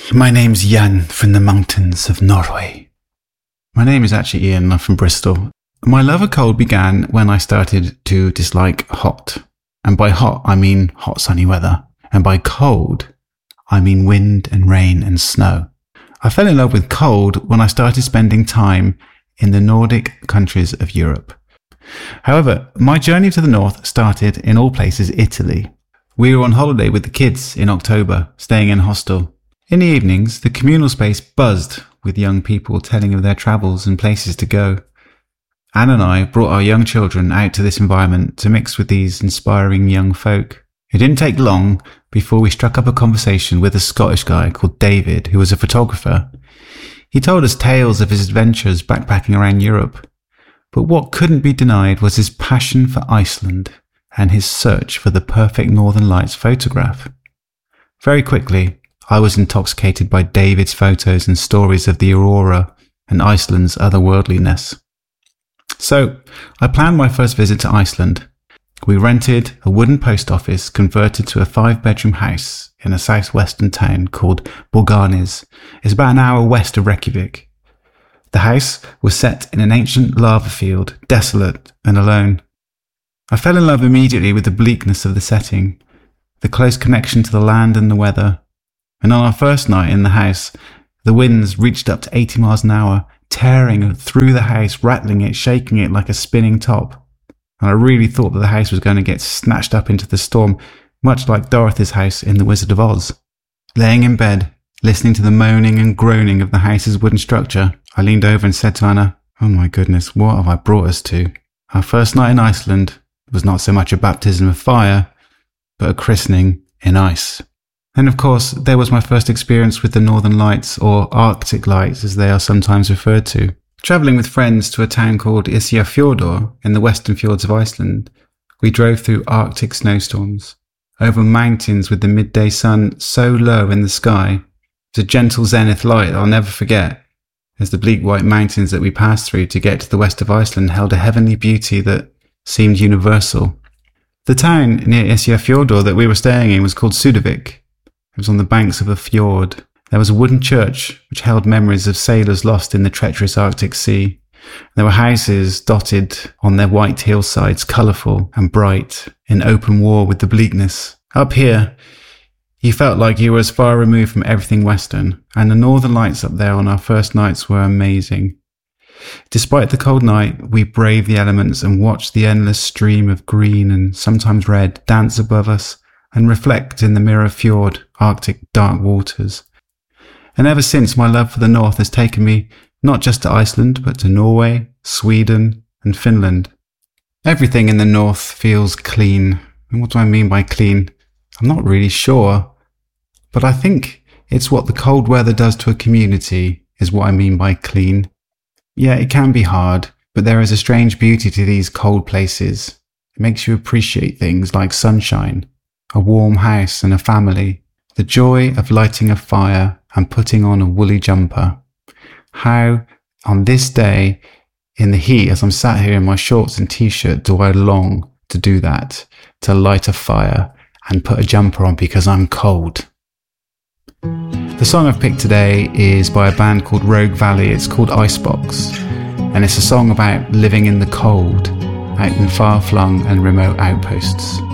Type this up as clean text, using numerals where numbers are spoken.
My name's Jan from the mountains of Norway. My name is actually Ian, I'm from Bristol. My love of cold began when I started to dislike hot. And by hot, I mean hot sunny weather. And by cold, I mean wind and rain and snow. I fell in love with cold when I started spending time in the Nordic countries of Europe. However, my journey to the north started in all places Italy. We were on holiday with the kids in October, staying in a hostel. In the evenings, the communal space buzzed with young people telling of their travels and places to go. Anne and I brought our young children out to this environment to mix with these inspiring young folk. It didn't take long before we struck up a conversation with a Scottish guy called David, who was a photographer. He told us tales of his adventures backpacking around Europe. But what couldn't be denied was his passion for Iceland and his search for the perfect Northern Lights photograph. Very quickly, I was intoxicated by David's photos and stories of the aurora and Iceland's otherworldliness. So, I planned my first visit to Iceland. We rented a wooden post office converted to a 5-bedroom house in a southwestern town called Borgarnes. It's about an hour west of Reykjavik. The house was set in an ancient lava field, desolate and alone. I fell in love immediately with the bleakness of the setting, the close connection to the land and the weather. And on our first night in the house, the winds reached up to 80 miles an hour, tearing through the house, rattling it, shaking it like a spinning top. And I really thought that the house was going to get snatched up into the storm, much like Dorothy's house in The Wizard of Oz. Laying in bed, listening to the moaning and groaning of the house's wooden structure, I leaned over and said to Anna, "Oh my goodness, what have I brought us to?" Our first night in Iceland was not so much a baptism of fire, but a christening in ice. And of course, there was my first experience with the Northern Lights, or Arctic Lights as they are sometimes referred to. Travelling with friends to a town called Ísafjörður in the western fjords of Iceland, we drove through Arctic snowstorms, over mountains with the midday sun so low in the sky. It was a gentle zenith light I'll never forget, as the bleak white mountains that we passed through to get to the west of Iceland held a heavenly beauty that seemed universal. The town near Ísafjörður that we were staying in was called Sudavik. It was on the banks of a fjord. There was a wooden church which held memories of sailors lost in the treacherous Arctic Sea. There were houses dotted on their white hillsides, colourful and bright, in open war with the bleakness. Up here, you felt like you were as far removed from everything Western, and the Northern Lights up there on our first nights were amazing. Despite the cold night, we braved the elements and watched the endless stream of green and sometimes red dance above us and reflect in the mirror fjord, Arctic dark waters. And ever since, my love for the north has taken me not just to Iceland, but to Norway, Sweden and Finland. Everything in the north feels clean. And what do I mean by clean? I'm not really sure. But I think it's what the cold weather does to a community is what I mean by clean. Yeah, it can be hard, but there is a strange beauty to these cold places. It makes you appreciate things like sunshine, a warm house and a family, the joy of lighting a fire and putting on a woolly jumper. How, on this day, in the heat, as I'm sat here in my shorts and t-shirt, do I long to do that, to light a fire and put a jumper on because I'm cold. The song I've picked today is by a band called Rogue Valley. It's called Icebox, and it's a song about living in the cold, out in far-flung and remote outposts.